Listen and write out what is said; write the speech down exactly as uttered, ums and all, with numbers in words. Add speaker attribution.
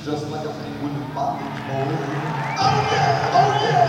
Speaker 1: just like a penguin in bondage mode. Oh yeah! Oh yeah!